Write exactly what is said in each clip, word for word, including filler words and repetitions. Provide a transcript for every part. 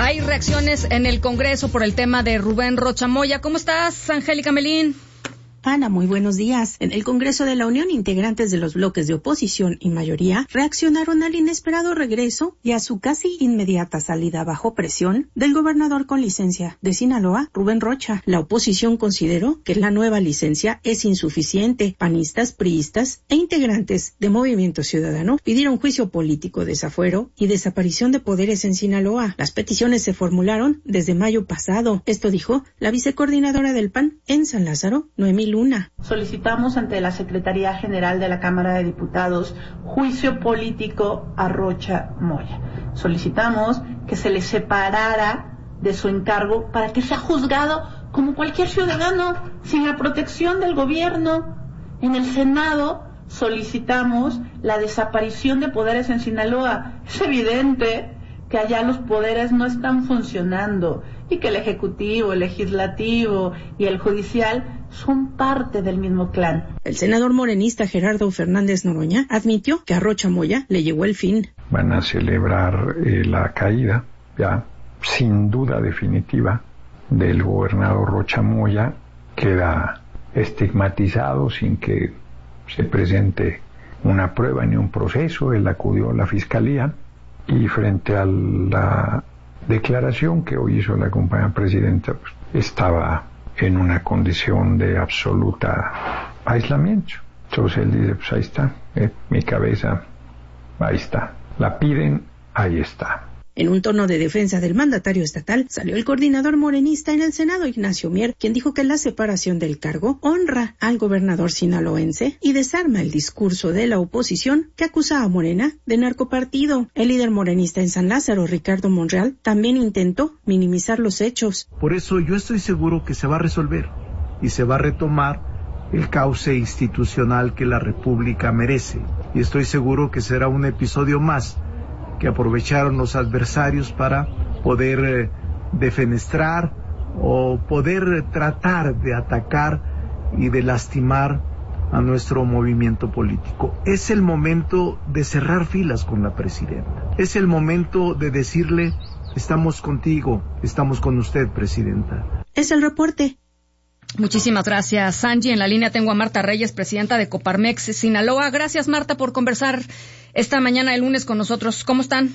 Hay reacciones en el Congreso por el tema de Rubén Rocha Moya. ¿Cómo estás, Angélica Melín? Ana, muy buenos días. En el Congreso de la Unión, integrantes de los bloques de oposición y mayoría reaccionaron al inesperado regreso y a su casi inmediata salida bajo presión del gobernador con licencia de Sinaloa, Rubén Rocha. La oposición consideró que la nueva licencia es insuficiente. Panistas, priistas e integrantes de Movimiento Ciudadano pidieron juicio político, desafuero y desaparición de poderes en Sinaloa. Las peticiones se formularon desde mayo pasado. Esto dijo la vicecoordinadora del P A N en San Lázaro, Noemí Luna. Solicitamos ante la Secretaría General de la Cámara de Diputados juicio político a Rocha Moya. Solicitamos que se le separara de su encargo para que sea juzgado como cualquier ciudadano, sin la protección del gobierno. En el Senado solicitamos la desaparición de poderes en Sinaloa. Es evidente que allá los poderes no están funcionando y que el Ejecutivo, el Legislativo y el Judicial son parte del mismo clan. El senador morenista Gerardo Fernández Noroña admitió que a Rocha Moya le llegó el fin. Van a celebrar eh, la caída, ya sin duda definitiva, del gobernador Rocha Moya. Queda estigmatizado sin que se presente una prueba ni un proceso. Él acudió a la fiscalía y frente a la declaración que hoy hizo la compañera presidenta, pues, estaba en una condición de absoluta aislamiento. Entonces él dice, pues ahí está, eh, mi cabeza, ahí está. La piden, ahí está. En un tono de defensa del mandatario estatal, salió el coordinador morenista en el Senado, Ignacio Mier, quien dijo que la separación del cargo honra al gobernador sinaloense y desarma el discurso de la oposición que acusa a Morena de narcopartido. El líder morenista en San Lázaro, Ricardo Monreal, también intentó minimizar los hechos. Por eso yo estoy seguro que se va a resolver y se va a retomar el cauce institucional que la República merece. Y estoy seguro que será un episodio más que aprovecharon los adversarios para poder eh, defenestrar o poder eh, tratar de atacar y de lastimar a nuestro movimiento político. Es el momento de cerrar filas con la presidenta. Es el momento de decirle, estamos contigo, estamos con usted, presidenta. Es el reporte. Muchísimas gracias, Angie. En la línea tengo a Marta Reyes, presidenta de Coparmex Sinaloa. Gracias, Marta, por conversar esta mañana de lunes con nosotros. ¿Cómo están?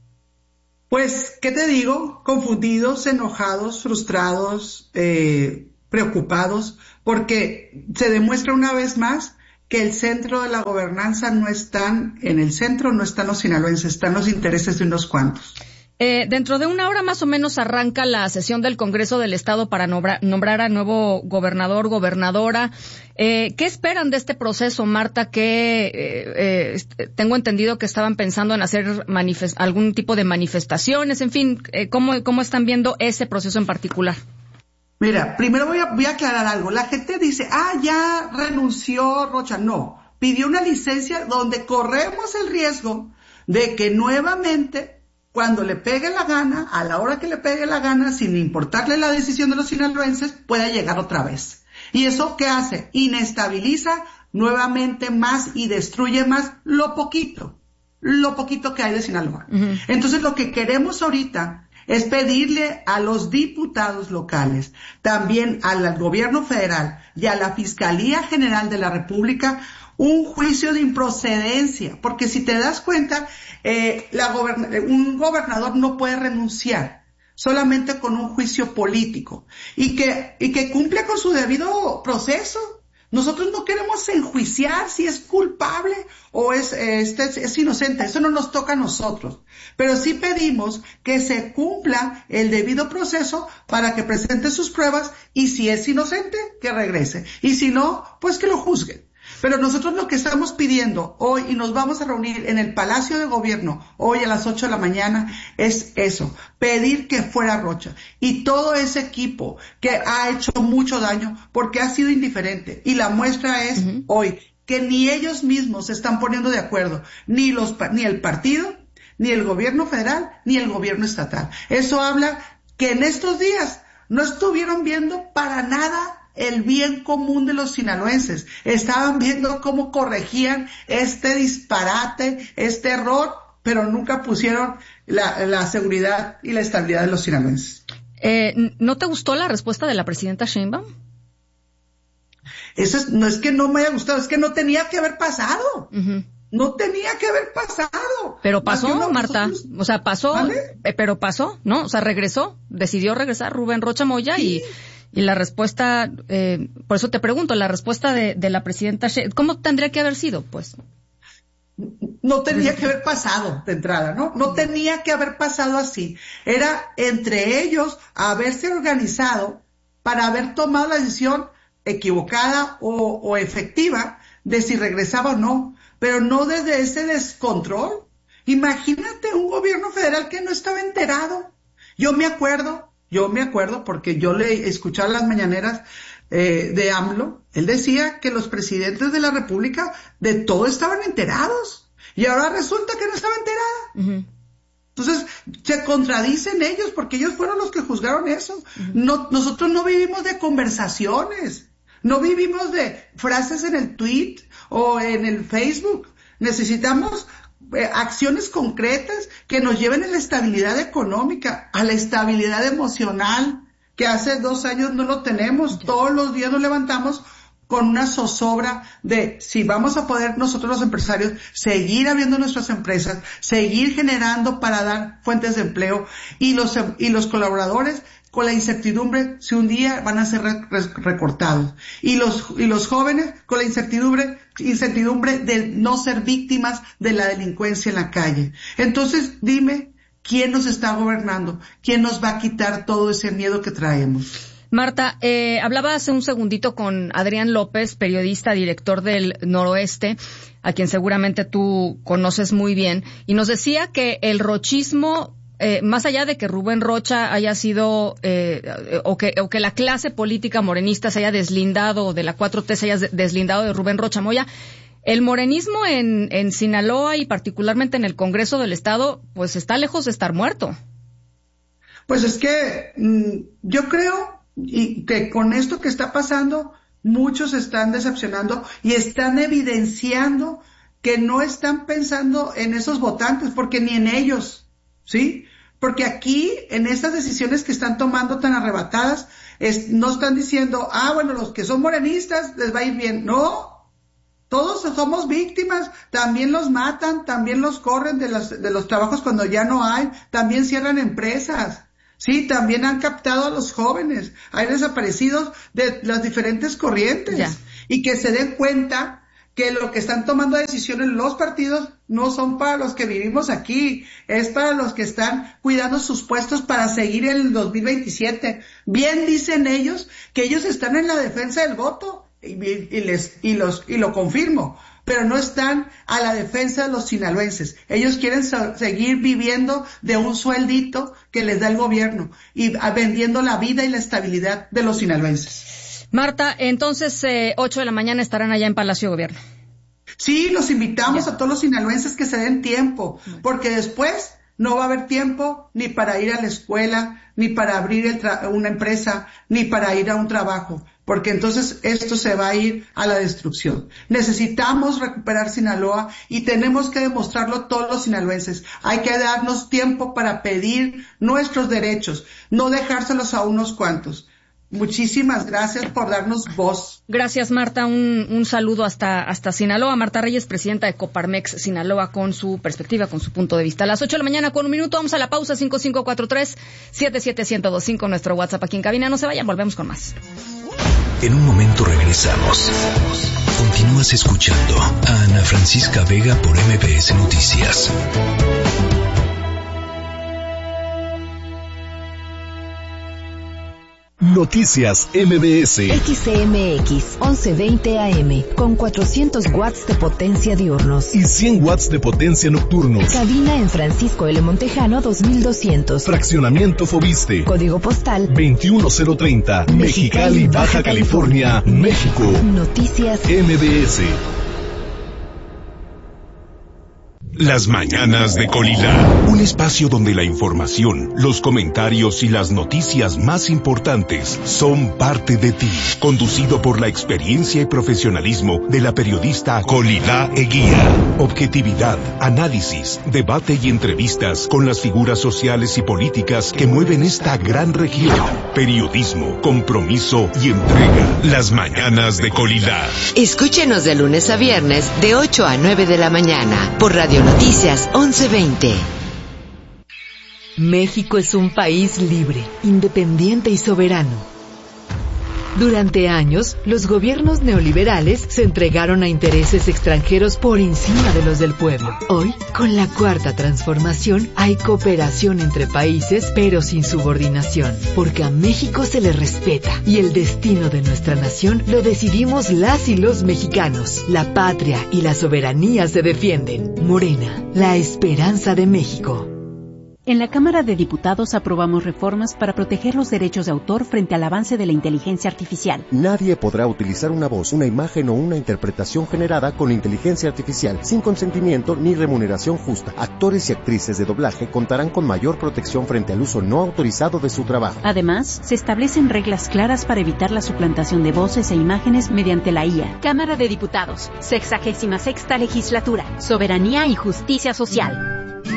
Pues, ¿qué te digo? Confundidos, enojados, frustrados, eh, preocupados, porque se demuestra una vez más que el centro de la gobernanza no están, en el centro no están los sinaloenses, están los intereses de unos cuantos. Eh, dentro de una hora más o menos arranca la sesión del Congreso del Estado para nombrar, nombrar a nuevo gobernador, gobernadora. Eh, ¿Qué esperan de este proceso, Marta? Que eh, eh, tengo entendido que estaban pensando en hacer manifest- algún tipo de manifestaciones, en fin, eh, ¿cómo, ¿cómo están viendo ese proceso en particular? Mira, primero voy a, voy a aclarar algo. La gente dice, ah, ya renunció Rocha. No, pidió una licencia donde corremos el riesgo de que nuevamente, cuando le pegue la gana, a la hora que le pegue la gana, sin importarle la decisión de los sinaloenses, pueda llegar otra vez. ¿Y eso qué hace? Inestabiliza nuevamente más y destruye más lo poquito, lo poquito que hay de Sinaloa. Uh-huh. Entonces lo que queremos ahorita es pedirle a los diputados locales, también al gobierno federal y a la Fiscalía General de la República, un juicio de improcedencia, porque si te das cuenta, eh, la goberna- un gobernador no puede renunciar solamente con un juicio político y que, y que cumple con su debido proceso. Nosotros no queremos enjuiciar si es culpable o es, este, es inocente, eso no nos toca a nosotros, pero sí pedimos que se cumpla el debido proceso para que presente sus pruebas y si es inocente, que regrese, y si no, pues que lo juzguen. Pero nosotros lo que estamos pidiendo hoy, y nos vamos a reunir en el Palacio de Gobierno hoy a las ocho de la mañana, es eso, pedir que fuera Rocha. Y todo ese equipo que ha hecho mucho daño porque ha sido indiferente. Y la muestra es uh-huh. hoy que ni ellos mismos se están poniendo de acuerdo, ni los ni el partido, ni el gobierno federal, ni el gobierno estatal. Eso habla que en estos días no estuvieron viendo para nada el bien común de los sinaloenses. Estaban viendo cómo corregían este disparate, este error pero nunca pusieron la, la seguridad y la estabilidad de los sinaloenses. Eh, ¿No te gustó la respuesta de la presidenta Sheinbaum? Eso es, no es que no me haya gustado, es que no tenía que haber pasado. Uh-huh. No tenía que haber pasado. Pero pasó, uno, Marta. nosotros... O sea, pasó, ¿Vale? eh, pero pasó, ¿no? O sea, regresó, decidió regresar Rubén Rocha Moya sí. y, y la respuesta, eh, por eso te pregunto, la respuesta de, de la presidenta, ¿cómo tendría que haber sido, pues? No tenía que haber pasado de entrada, ¿no? No tenía que haber pasado así. Era entre ellos haberse organizado para haber tomado la decisión equivocada o, o efectiva de si regresaba o no, pero no desde ese descontrol. Imagínate un gobierno federal que no estaba enterado. Yo me acuerdo, yo me acuerdo porque yo le escuchaba las mañaneras eh, de AMLO. Él decía que los presidentes de la República de todo estaban enterados y ahora resulta que no estaba enterada. Uh-huh. Entonces, se contradicen ellos porque ellos fueron los que juzgaron eso. Uh-huh. No, nosotros no vivimos de conversaciones, no vivimos de frases en el tweet o en el Facebook. Necesitamos eh, acciones concretas que nos lleven a la estabilidad económica, a la estabilidad emocional, que hace dos años no lo tenemos. Okay. Todos los días nos levantamos con una zozobra de si vamos a poder nosotros los empresarios seguir abriendo nuestras empresas, seguir generando para dar fuentes de empleo, y los, y los colaboradores con la incertidumbre si un día van a ser re, re, recortados, y los, y los jóvenes con la incertidumbre, incertidumbre de no ser víctimas de la delincuencia en la calle. Entonces, dime, ¿quién nos está gobernando? ¿Quién nos va a quitar todo ese miedo que traemos? Marta, eh, hablaba hace un segundito con Adrián López, periodista, director del Noroeste, a quien seguramente tú conoces muy bien, y nos decía que el rochismo, eh, más allá de que Rubén Rocha haya sido, eh, o que, o que la clase política morenista se haya deslindado, de la cuatro T se haya deslindado de Rubén Rocha Moya, el morenismo en, en Sinaloa y particularmente en el Congreso del Estado, pues está lejos de estar muerto. Pues es que mmm, yo creo y que con esto que está pasando, muchos están decepcionando y están evidenciando que no están pensando en esos votantes, porque ni en ellos, ¿sí? Porque aquí, en estas decisiones que están tomando tan arrebatadas, es, no están diciendo, ah, bueno, los que son morenistas les va a ir bien. No, todos somos víctimas, también los matan, también los corren de los, de los trabajos cuando ya no hay, también cierran empresas. Sí, también han captado a los jóvenes, hay desaparecidos de las diferentes corrientes. Ya. Y que se den cuenta que lo que están tomando decisiones los partidos no son para los que vivimos aquí, es para los que están cuidando sus puestos para seguir en el dos mil veintisiete. Bien dicen ellos que ellos están en la defensa del voto y, y, les, y, los, y lo confirmo, pero no están a la defensa de los sinaloenses. Ellos quieren so- seguir viviendo de un sueldito que les da el gobierno y a, vendiendo la vida y la estabilidad de los sinaloenses. Marta, entonces, eh, ocho de la mañana estarán allá en Palacio de Gobierno. Sí, los invitamos ya. A todos los sinaloenses que se den tiempo, porque después no va a haber tiempo ni para ir a la escuela, ni para abrir el tra- una empresa, ni para ir a un trabajo, porque entonces esto se va a ir a la destrucción. Necesitamos recuperar Sinaloa y tenemos que demostrarlo todos los sinaloenses. Hay que darnos tiempo para pedir nuestros derechos, no dejárselos a unos cuantos. Muchísimas gracias por darnos voz. Gracias, Marta. Un, un saludo hasta, hasta Sinaloa. Marta Reyes, presidenta de Coparmex Sinaloa, con su perspectiva, con su punto de vista. A las ocho de la mañana con un minuto, vamos a la pausa. Cinco cinco cuatro tres, siete siete uno cero dos cinco, nuestro WhatsApp aquí en cabina. No se vayan, volvemos con más. En un momento regresamos. Continúas escuchando a Ana Francisca Vega por M B S Noticias. Noticias M B S. X C M X once veinte A M con cuatrocientos watts de potencia diurnos y cien watts de potencia nocturnos. Cabina en Francisco L. Montejano dos mil doscientos. Fraccionamiento Fobiste. Código postal veintiuno cero treinta. Mexicali, Baja California, México. Noticias M B S. Las Mañanas de Colilá. Un espacio donde la información, los comentarios y las noticias más importantes son parte de ti. Conducido por la experiencia y profesionalismo de la periodista Colilá Eguía. Objetividad, análisis, debate y entrevistas con las figuras sociales y políticas que mueven esta gran región. Periodismo, compromiso y entrega. Las Mañanas de Colilá. Escúchenos de lunes a viernes de ocho a nueve de la mañana por Radio Noticias once veinte. México es un país libre, independiente y soberano. Durante años, los gobiernos neoliberales se entregaron a intereses extranjeros por encima de los del pueblo. Hoy, con la cuarta transformación, hay cooperación entre países, pero sin subordinación, porque a México se le respeta y el destino de nuestra nación lo decidimos las y los mexicanos. La patria y la soberanía se defienden. Morena, la esperanza de México. En la Cámara de Diputados aprobamos reformas para proteger los derechos de autor frente al avance de la inteligencia artificial. Nadie podrá utilizar una voz, una imagen o una interpretación generada con inteligencia artificial sin consentimiento ni remuneración justa. Actores y actrices de doblaje contarán con mayor protección frente al uso no autorizado de su trabajo. Además, se establecen reglas claras para evitar la suplantación de voces e imágenes mediante la I A. Cámara de Diputados, sexagésima sexta legislatura, soberanía y justicia social.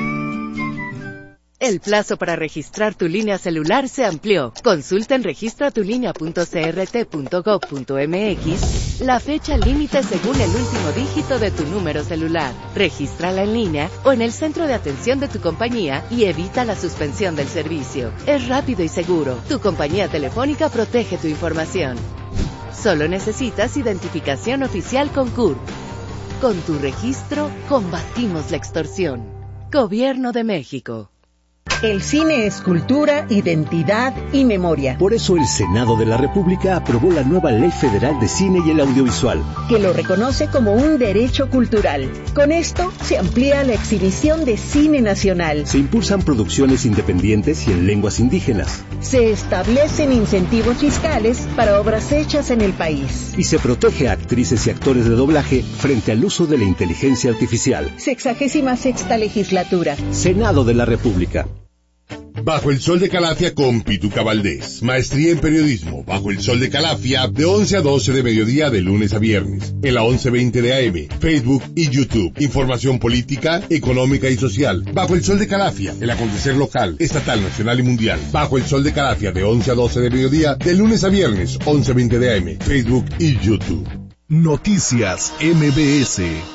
El plazo para registrar tu línea celular se amplió. Consulta en registra tu línea punto c r t punto gov punto m x la fecha límite según el último dígito de tu número celular. Regístrala en línea o en el centro de atención de tu compañía y evita la suspensión del servicio. Es rápido y seguro. Tu compañía telefónica protege tu información. Solo necesitas identificación oficial con C U R P. Con tu registro, combatimos la extorsión. Gobierno de México. El cine es cultura, identidad y memoria. Por eso el Senado de la República aprobó la nueva Ley Federal de Cine y el Audiovisual, que lo reconoce como un derecho cultural. Con esto se amplía la exhibición de cine nacional. Se impulsan producciones independientes y en lenguas indígenas. Se establecen incentivos fiscales para obras hechas en el país. Y se protege a actrices y actores de doblaje frente al uso de la inteligencia artificial. Sexagésima sexta legislatura. Senado de la República. Bajo el Sol de Calafia con Pituca Valdés. Maestría en Periodismo. Bajo el Sol de Calafia de once a doce de mediodía de lunes a viernes. En la once veinte de A M. Facebook y YouTube. Información política, económica y social. Bajo el Sol de Calafia. El acontecer local, estatal, nacional y mundial. Bajo el Sol de Calafia de once a doce de mediodía de lunes a viernes. once veinte de A M. Facebook y YouTube. Noticias M B S.